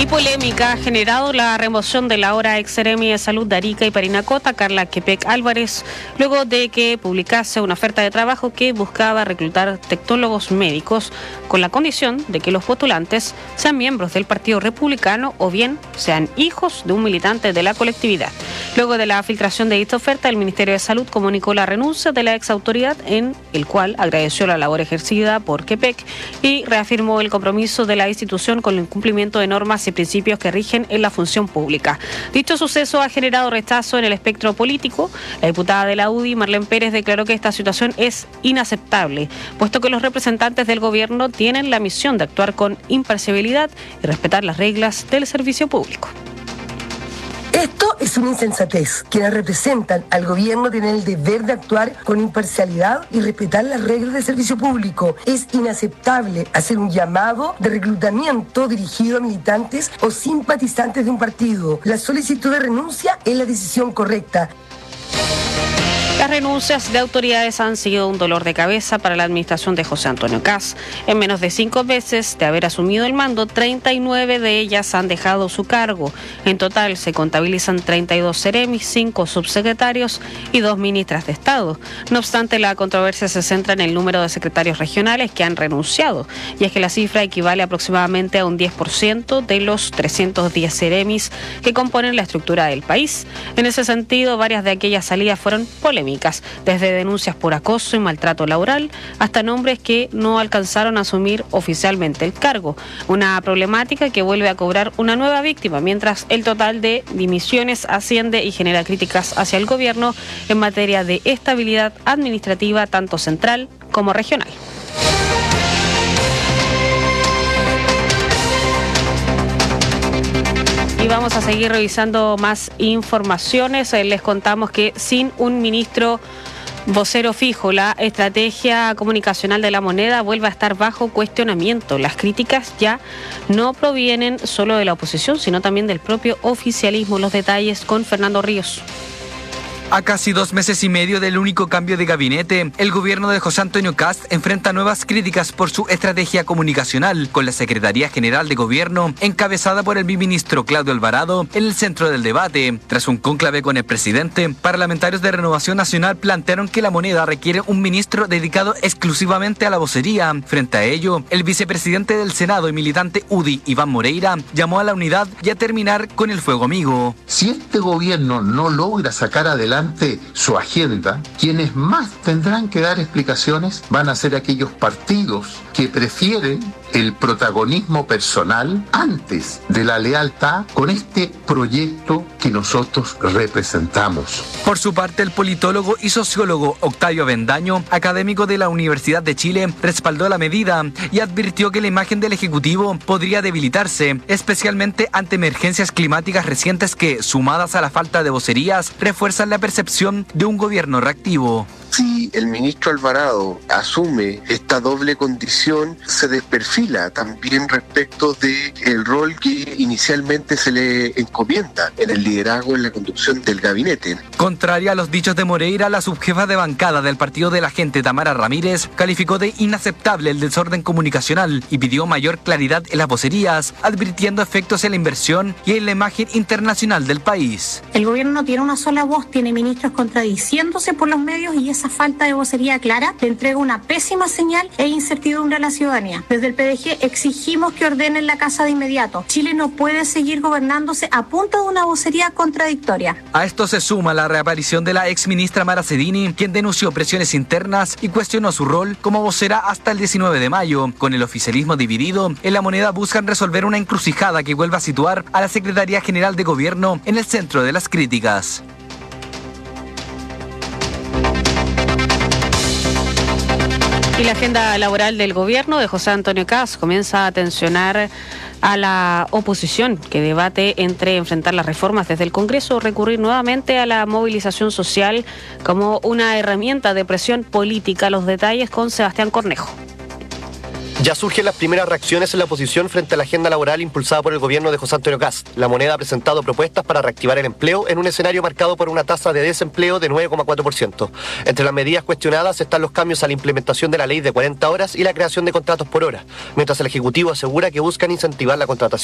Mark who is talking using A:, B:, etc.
A: Y polémica ha generado la remoción de la ahora ex seremi de Salud de Arica y Parinacota, Carla Quepec Álvarez, luego de que publicase una oferta de trabajo que buscaba reclutar tecnólogos médicos con la condición de que los postulantes sean miembros del Partido Republicano o bien sean hijos de un militante de la colectividad. Luego de la filtración de esta oferta, el Ministerio de Salud comunicó la renuncia de la ex autoridad, en el cual agradeció la labor ejercida por Quepec y reafirmó el compromiso de la institución con el cumplimiento de normas y principios que rigen en la función pública. Dicho suceso ha generado rechazo en el espectro político. La diputada de la UDI, Marlene Pérez, declaró que esta situación es inaceptable, puesto que los representantes del gobierno tienen la misión de actuar con imparcialidad y respetar las reglas del servicio público.
B: Esto es una insensatez. Quienes representan al gobierno tienen el deber de actuar con imparcialidad y respetar las reglas del servicio público. Es inaceptable hacer un llamado de reclutamiento dirigido a militantes o simpatizantes de un partido. La solicitud de renuncia es la decisión correcta.
A: Las renuncias de autoridades han sido un dolor de cabeza para la administración de José Antonio Kast. En menos de 5 meses de haber asumido el mando, 39 de ellas han dejado su cargo. En total se contabilizan 32 seremis, 5 subsecretarios y 2 ministras de Estado. No obstante, la controversia se centra en el número de secretarios regionales que han renunciado, y es que la cifra equivale aproximadamente a un 10% de los 310 seremis que componen la estructura del país. En ese sentido, varias de aquellas salidas fueron polémicas, desde denuncias por acoso y maltrato laboral hasta nombres que no alcanzaron a asumir oficialmente el cargo. Una problemática que vuelve a cobrar una nueva víctima, mientras el total de dimisiones asciende y genera críticas hacia el gobierno en materia de estabilidad administrativa, tanto central como regional. Y vamos a seguir revisando más informaciones. Les contamos que sin un ministro vocero fijo, la estrategia comunicacional de la moneda vuelve a estar bajo cuestionamiento. Las críticas ya no provienen solo de la oposición, sino también del propio oficialismo. Los detalles con Fernando Ríos.
C: A casi 2 meses y medio del único cambio de gabinete, el gobierno de José Antonio Kast enfrenta nuevas críticas por su estrategia comunicacional, con la Secretaría General de Gobierno encabezada por el ministro Claudio Alvarado en el centro del debate. Tras un cónclave con el presidente, parlamentarios de Renovación Nacional plantearon que la moneda requiere un ministro dedicado exclusivamente a la vocería. Frente a ello, el vicepresidente del Senado y militante UDI, Iván Moreira, llamó a la unidad y a terminar con el fuego amigo.
D: Si este gobierno no logra sacar adelante su agenda, quienes más tendrán que dar explicaciones van a ser aquellos partidos que prefieren el protagonismo personal antes de la lealtad con este proyecto que nosotros representamos.
C: Por su parte, el politólogo y sociólogo Octavio Avendaño, académico de la Universidad de Chile, respaldó la medida y advirtió que la imagen del Ejecutivo podría debilitarse, especialmente ante emergencias climáticas recientes que, sumadas a la falta de vocerías, refuerzan la percepción de un gobierno reactivo.
E: Si el ministro Alvarado asume esta doble condición, se desperfila también respecto del rol que inicialmente se le encomienda en el liderazgo en la conducción del gabinete.
C: Contraria a los dichos de Moreira, la subjefa de bancada del Partido de la Gente, Tamara Ramírez, calificó de inaceptable el desorden comunicacional y pidió mayor claridad en las vocerías, advirtiendo efectos en la inversión y en la imagen internacional del país.
F: El gobierno no tiene una sola voz, tiene ministros contradiciéndose por los medios, y esa falta de vocería clara le entrega una pésima señal e incertidumbre a la ciudadanía. Desde el PDG exigimos que ordenen la casa de inmediato. Chile no puede seguir gobernándose a punta de una vocería contradictoria.
C: A esto se suma la reaparición de la exministra Mara Cedini, quien denunció presiones internas y cuestionó su rol como vocera hasta el 19 de mayo. Con el oficialismo dividido, en la moneda buscan resolver una encrucijada que vuelva a situar a la Secretaría General de Gobierno en el centro de las críticas.
A: Y la agenda laboral del gobierno de José Antonio Kast comienza a tensionar a la oposición, que debate entre enfrentar las reformas desde el Congreso o recurrir nuevamente a la movilización social como una herramienta de presión política. Los detalles con Sebastián Cornejo.
G: Ya surgen las primeras reacciones en la oposición frente a la agenda laboral impulsada por el gobierno de José Antonio Kast. La moneda ha presentado propuestas para reactivar el empleo en un escenario marcado por una tasa de desempleo de 9,4%. Entre las medidas cuestionadas están los cambios a la implementación de la ley de 40 horas y la creación de contratos por hora, mientras el Ejecutivo asegura que buscan incentivar la contratación